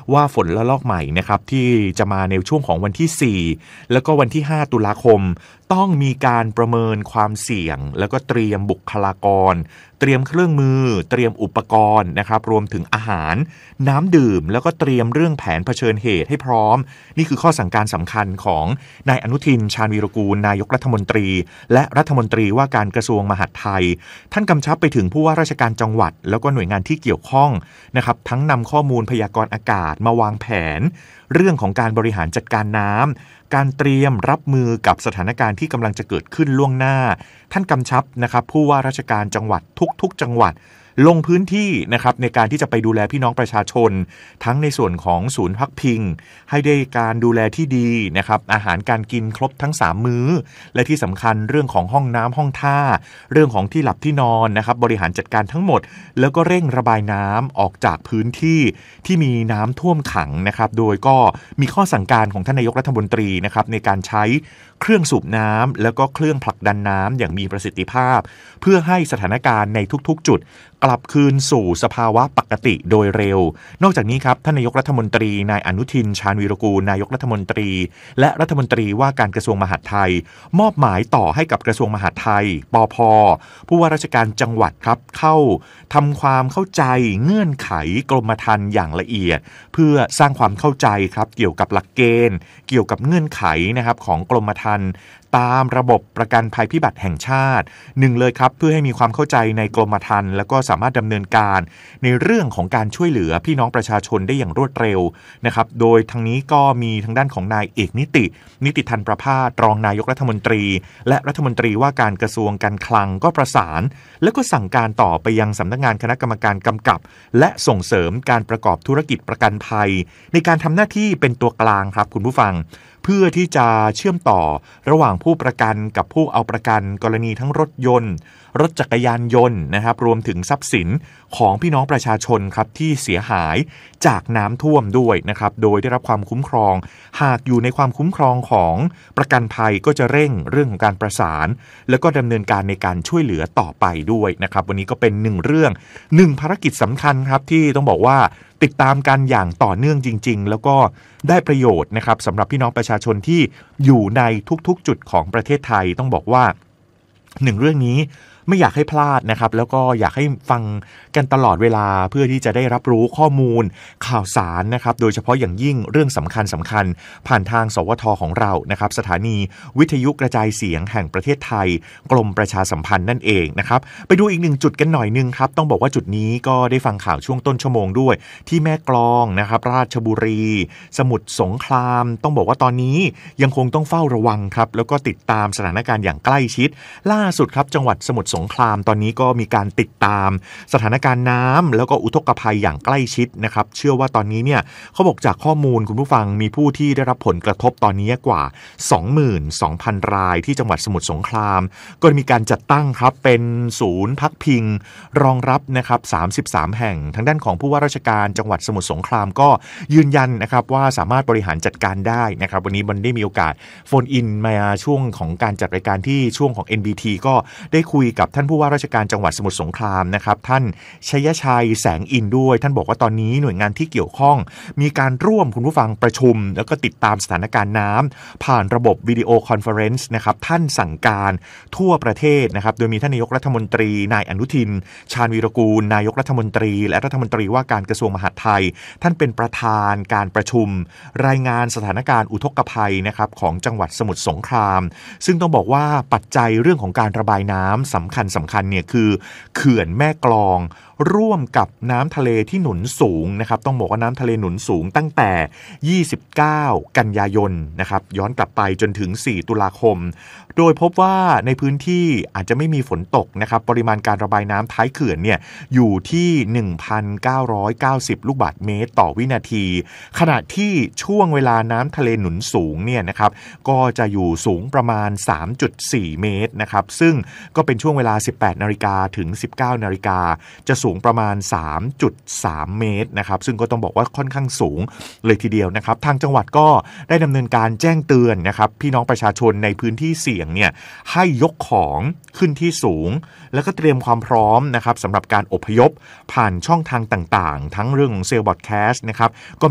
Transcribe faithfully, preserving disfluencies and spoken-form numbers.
ว่าฝนระลอกใหม่นะครับที่จะมาในช่วงของวันที่สี่แล้วก็วันที่ห้าตุลาคมต้องมีการประเมินความเสี่ยงแล้วก็เตรียมบุคลากรเตรียมเครื่องมือเตรียมอุปกรณ์นะครับรวมถึงอาหารน้ำดื่มแล้วก็เตรียมเรื่องแผนเผชิญเหตุให้พร้อมนี่คือข้อสั่งการสำคัญของนายอนุทินชาญวีรกูลนายกรัฐมนตรีและรัฐมนตรีว่าการกระทรวงมหาดไทยท่านกำชับไปถึงผู้ว่าราชการจังหวัดแล้วก็หน่วยงานที่เกี่ยวข้องนะครับทั้งนำข้อมูลพยากรณ์อากาศมาวางแผนเรื่องของการบริหารจัดการน้ำการเตรียมรับมือกับสถานการณ์ที่กำลังจะเกิดขึ้นล่วงหน้าท่านกำชับนะครับผู้ว่าราชการจังหวัดทุกๆจังหวัดลงพื้นที่นะครับในการที่จะไปดูแลพี่น้องประชาชนทั้งในส่วนของศูนย์พักพิงให้ได้การดูแลที่ดีนะครับอาหารการกินครบทั้งสามมื้อและที่สำคัญเรื่องของห้องน้ำห้องท่าเรื่องของที่หลับที่นอนนะครับบริหารจัดการทั้งหมดแล้วก็เร่งระบายน้ำออกจากพื้นที่ที่มีน้ำท่วมขังนะครับโดยก็มีข้อสั่งการของท่านนายกรัฐมนตรีนะครับในการใช้เครื่องสูบน้ำแล้วก็เครื่องผลักดันน้ำอย่างมีประสิทธิภาพเพื่อให้สถานการณ์ในทุกๆจุดกลับคืนสู่สภาวะปกติโดยเร็วนอกจากนี้ครับท่านนายกรัฐมนตรีนายอนุทินชาญวีรกูลนายกรัฐมนตรีและรัฐมนตรีว่าการกระทรวงมหาดไทยมอบหมายต่อให้กับกระทรวงมหาดไทยปภ.ผู้ว่าราชการจังหวัดครับเข้าทำความเข้าใจเงื่อนไขกรมธรรม์อย่างละเอียดเพื่อสร้างความเข้าใจครับเกี่ยวกับหลักเกณฑ์เกี่ยวกับเงื่อนไขนะครับของกรมธรรม์ตามระบบประกันภัยพิบัติแห่งชาติหนึ่งเลยครับเพื่อให้มีความเข้าใจในกรมธรรม์แล้วก็สามารถดำเนินการในเรื่องของการช่วยเหลือพี่น้องประชาชนได้อย่างรวดเร็วนะครับโดยทางนี้ก็มีทางด้านของนายเอกนิตินิติธันประภาสรองนายกรัฐมนตรีและรัฐมนตรีว่าการกระทรวงการคลังก็ประสานแล้วก็สั่งการต่อไปยังสำนักงานคณะกรรมการกำกับและส่งเสริมการประกอบธุรกิจประกันภัยในการทำหน้าที่เป็นตัวกลางครับคุณผู้ฟังเพื่อที่จะเชื่อมต่อระหว่างผู้ประกันกับผู้เอาประกันกรณีทั้งรถยนต์รถจักรยานยนต์นะครับรวมถึงทรัพย์สินของพี่น้องประชาชนครับที่เสียหายจากน้ำท่วมด้วยนะครับโดยได้รับความคุ้มครองหากอยู่ในความคุ้มครองของประกันภัยก็จะเร่งเรื่องของการประสานแล้วก็ดำเนินการในการช่วยเหลือต่อไปด้วยนะครับวันนี้ก็เป็นหนึ่งเรื่องหนึ่งภารกิจสำคัญครับที่ต้องบอกว่าติดตามกันอย่างต่อเนื่องจริงๆแล้วก็ได้ประโยชน์นะครับสำหรับพี่น้องประชาชนที่อยู่ในทุกๆจุดของประเทศไทยต้องบอกว่าหนึ่งเรื่องนี้ไม่อยากให้พลาดนะครับแล้วก็อยากให้ฟังกันตลอดเวลาเพื่อที่จะได้รับรู้ข้อมูลข่าวสารนะครับโดยเฉพาะอย่างยิ่งเรื่องสำคัญสำคัญผ่านทางสวทของเรานะครับสถานีวิทยุกระจายเสียงแห่งประเทศไทยกรมประชาสัมพันธ์นั่นเองนะครับไปดูอีกหนึ่งจุดกันหน่อยนึงครับต้องบอกว่าจุดนี้ก็ได้ฟังข่าวช่วงต้นชั่วโมงด้วยที่แม่กลองนะครับราชบุรีสมุทรสงครามต้องบอกว่าตอนนี้ยังคงต้องเฝ้าระวังครับแล้วก็ติดตามสถานการณ์อย่างใกล้ชิดล่าสุดครับจังหวัดสมุทรสงครามตอนนี้ก็มีการติดตามสถานการณ์น้ำแล้วก็อุทกภัยอย่างใกล้ชิดนะครับเชื่อว่าตอนนี้เนี่ยเขาบอกจากข้อมูลคุณผู้ฟังมีผู้ที่ได้รับผลกระทบตอนนี้กว่า สองหมื่นสองพัน รายที่จังหวัดสมุทรสงครามก็มีการจัดตั้งครับเป็นศูนย์พักพิงรองรับนะครับสามสิบสามแห่งทางด้านของผู้ว่าราชการจังหวัดสมุทรสงครามก็ยืนยันนะครับว่าสามารถบริหารจัดการได้นะครับวันนี้มันได้มีโอกาสโฟนอินมาช่วงของการจัดรายการที่ช่วงของ เอ็น บี ที ก็ได้คุยกับท่านผู้ว่าราชการจังหวัดสมุทรสงครามนะครับท่านชัยชัยแสงอินด้วยท่านบอกว่าตอนนี้หน่วยงานที่เกี่ยวข้องมีการร่วมคุณผู้ฟังประชุมแล้วก็ติดตามสถานการณ์น้ำผ่านระบบวิดีโอคอนเฟอเรนซ์นะครับท่านสั่งการทั่วประเทศนะครับโดยมีท่านนายกรัฐมนตรีนายอนุทินชาญวีรกูลนายกรัฐมนตรีและรัฐมนตรีว่าการกระทรวงมหาดไทยท่านเป็นประธานการประชุมรายงานสถานการณ์อุทกภัยนะครับของจังหวัดสมุทรสงครามซึ่งต้องบอกว่าปัจจัยเรื่องของการระบายน้ำสำคัญสำคัญเนี่ยคือเขื่อนแม่กลองร่วมกับน้ำทะเลที่หนุนสูงนะครับต้องบอกว่าน้ำทะเลหนุนสูงตั้งแต่ยี่สิบเก้ากันยายนนะครับย้อนกลับไปจนถึงสี่ตุลาคมโดยพบว่าในพื้นที่อาจจะไม่มีฝนตกนะครับปริมาณการระบายน้ำท้ายเขื่อนเนี่ยอยู่ที่ หนึ่งพันเก้าร้อยเก้าสิบ ลูกบาศก์เมตรต่อวินาทีขณะที่ช่วงเวลาน้ำทะเลหนุนสูงเนี่ยนะครับก็จะอยู่สูงประมาณ สามจุดสี่ เมตรนะครับซึ่งก็เป็นช่วงเวลา สิบแปดนาฬิกาถึง สิบเก้านาฬิกาจะสูงประมาณ สามจุดสาม เมตรนะครับซึ่งก็ต้องบอกว่าค่อนข้างสูงเลยทีเดียวนะครับทางจังหวัดก็ได้ดำเนินการแจ้งเตือนนะครับพี่น้องประชาชนในพื้นที่เสี่ยงเนี่ยให้ยกของขึ้นที่สูงแล้วก็เตรียมความพร้อมนะครับสำหรับการอพยพผ่านช่องทางต่างๆทั้งเรื่องของเซลล์บอดแคสต์นะครับก็